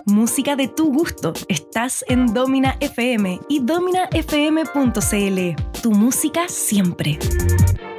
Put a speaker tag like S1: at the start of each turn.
S1: Música de tu gusto. Estás en Domina FM y dominafm.cl. Tu música siempre.